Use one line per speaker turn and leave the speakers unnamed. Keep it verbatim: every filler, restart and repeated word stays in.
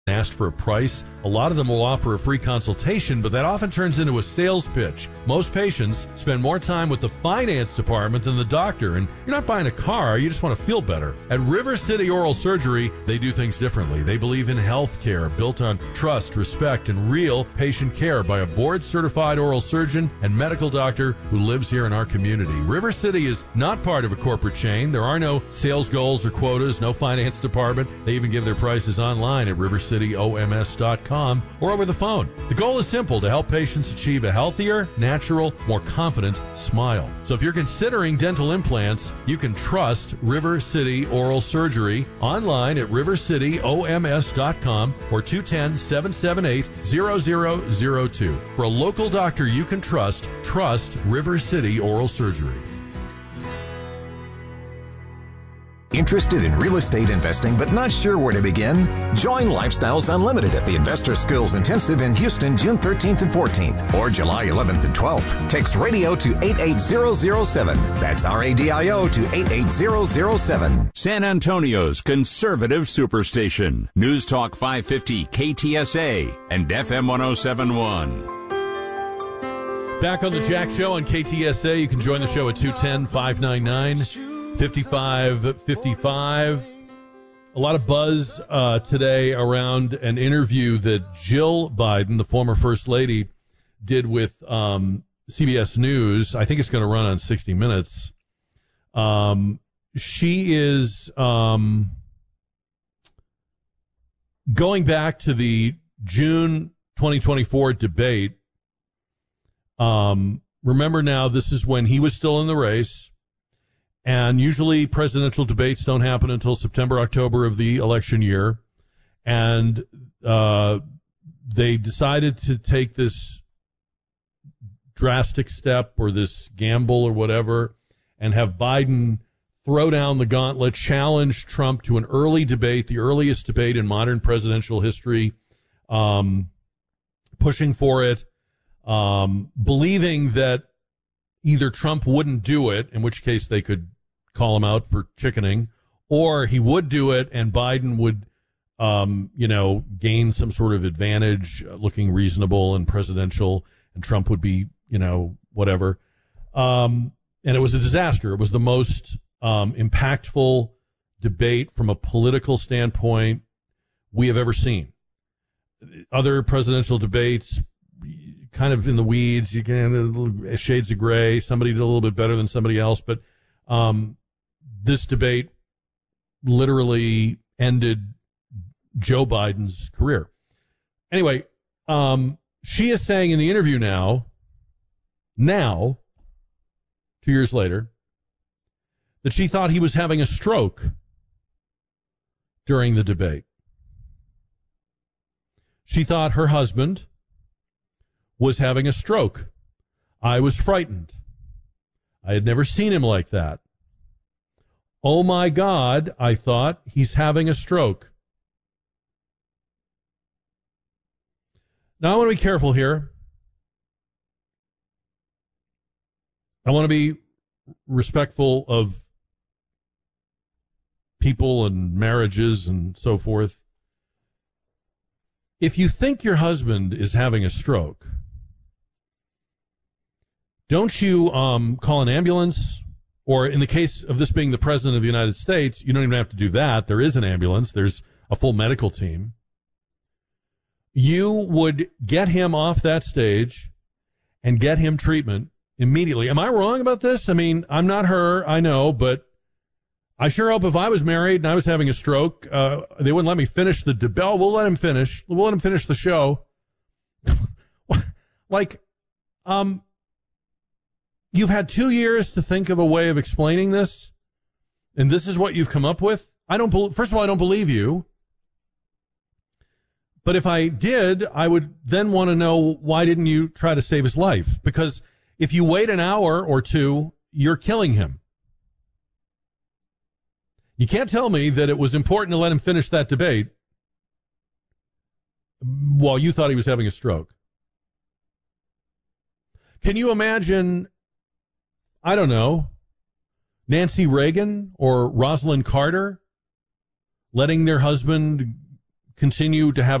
asked for a price. A lot of them will offer a free consultation, but that often turns into a sales pitch. Most patients spend more time with the finance department than the doctor, and you're not buying a car, you just want to feel better. At River City Oral Surgery, they do things differently. They believe in health care built on trust, respect, and real patient care by a board-certified oral surgeon and medical doctor who lives here in our community. River City is not part of a corporate chain. There are no sales goals or quotas, no finance department. They even give their prices online at river city o m s dot com or over the phone. The goal is simple: to help patients achieve a healthier, natural, more confident smile. So if you're considering dental implants, you can trust River City Oral Surgery online at river city o m s dot com or two one zero, seven seven eight, zero zero zero two. For a local doctor you can trust, trust River City Oral Surgery.
Interested in real estate investing but not sure where to begin? Join Lifestyles Unlimited at the Investor Skills Intensive in Houston June thirteenth and fourteenth or July eleventh and twelfth. Text radio to eight eight zero zero seven. That's R A D I O to eight eight zero zero seven.
San Antonio's conservative superstation. News Talk five fifty K T S A and F M one oh seven point one.
Back on the Jack Show on K T S A. You can join the show at two one zero, five nine nine, fifty-five fifty-five. A lot of buzz uh, today around an interview that Jill Biden, the former First Lady, did with um, C B S News. I think it's going to run on sixty minutes. Um, she is um, going back to the June twenty twenty-four debate. Um, remember now, this is when he was still in the race. And usually presidential debates don't happen until September, October of the election year. And uh, they decided to take this drastic step or this gamble or whatever and have Biden throw down the gauntlet, challenge Trump to an early debate, the earliest debate in modern presidential history, um, pushing for it, um, believing that either Trump wouldn't do it, in which case they could call him out for chickening, or he would do it and Biden would, um, you know, gain some sort of advantage, uh, looking reasonable and presidential, and Trump would be, you know, whatever. Um, and it was a disaster. It was the most um, impactful debate from a political standpoint we have ever seen. Other presidential debates, kind of in the weeds, you can shades of gray. Somebody did a little bit better than somebody else, but um, this debate literally ended Joe Biden's career. Anyway, um, she is saying in the interview now, now, two years later, that she thought he was having a stroke during the debate. She thought her husband was having a stroke. I was frightened. I had never seen him like that. Oh my God, I thought, he's having a stroke. Now I want to be careful here. I want to be respectful of people and marriages and so forth. If you think your husband is having a stroke, don't you um, call an ambulance? Or in the case of this being the president of the United States, you don't even have to do that. There is an ambulance. There's a full medical team. You would get him off that stage and get him treatment immediately. Am I wrong about this? I mean, I'm not her, I know, but I sure hope if I was married and I was having a stroke, uh, they wouldn't let me finish the debate. Oh, we'll let him finish. We'll let him finish the show. like, um... You've had two years to think of a way of explaining this, and this is what you've come up with? I don't. Be- First of all, I don't believe you. But if I did, I would then want to know, why didn't you try to save his life? Because if you wait an hour or two, you're killing him. You can't tell me that it was important to let him finish that debate while you thought he was having a stroke. Can you imagine, I don't know, Nancy Reagan or Rosalind Carter letting their husband continue to have